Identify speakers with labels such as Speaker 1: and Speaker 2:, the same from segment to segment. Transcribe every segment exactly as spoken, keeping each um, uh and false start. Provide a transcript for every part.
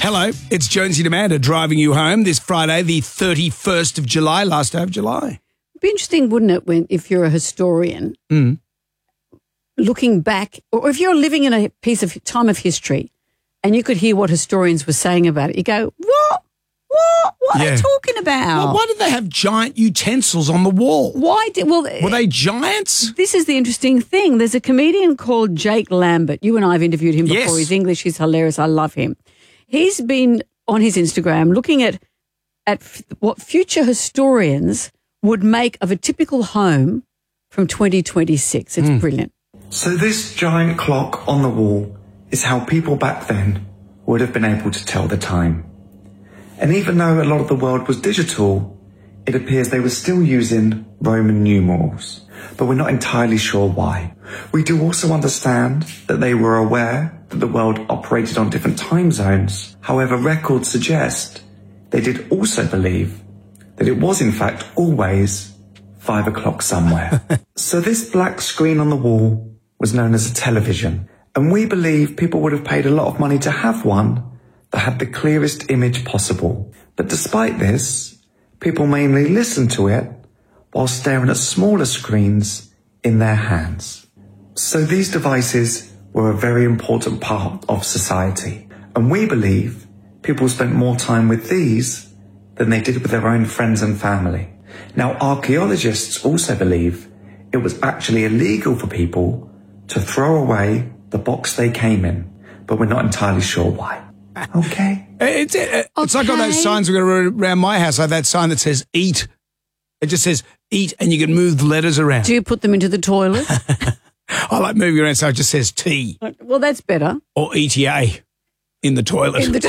Speaker 1: Hello, it's Jonesy and Amanda driving you home this Friday, the thirty-first of July, last day of July.
Speaker 2: It'd be interesting, wouldn't it, when if you're a historian,
Speaker 1: Mm.
Speaker 2: looking back, or if you're living in a piece of time of history and you could hear what historians were saying about it, you go, what? What? What are
Speaker 1: Yeah.
Speaker 2: they talking about?
Speaker 1: Well, why did they have giant utensils on the wall?
Speaker 2: Why did, well,
Speaker 1: Were they giants?
Speaker 2: this is the interesting thing. There's a comedian called Jake Lambert. You and I have interviewed him before.
Speaker 1: Yes.
Speaker 2: He's English. He's hilarious. I love him. He's been on his Instagram looking at, at f- what future historians would make of a typical home from twenty twenty-six. It's brilliant.
Speaker 3: So this giant clock on the wall is how people back then would have been able to tell the time. And even though a lot of the world was digital, it appears they were still using Roman numerals, but we're not entirely sure why. We do also understand that they were aware that the world operated on different time zones. However, records suggest they did also believe that it was in fact always five o'clock somewhere. So this black screen on the wall was known as a television, and we believe people would have paid a lot of money to have one that had the clearest image possible. But despite this, people mainly listened to it while staring at smaller screens in their hands. So these devices were a very important part of society, and we believe people spent more time with these than they did with their own friends and family. Now, archaeologists also believe it was actually illegal for people to throw away the box they came in, but we're not entirely sure why. Okay.
Speaker 1: It's, it, it's like all those
Speaker 2: Okay.
Speaker 1: signs we've got around my house, like that sign that says eat. It just says eat and you can move the letters around.
Speaker 2: Do you put them into the toilet?
Speaker 1: I like moving around so it just says tea
Speaker 2: Well, that's better.
Speaker 1: or E T A in the toilet.
Speaker 2: In the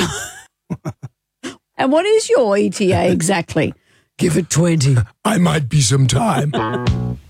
Speaker 2: to- and what is your E T A exactly? Give it twenty.
Speaker 1: I might be some time.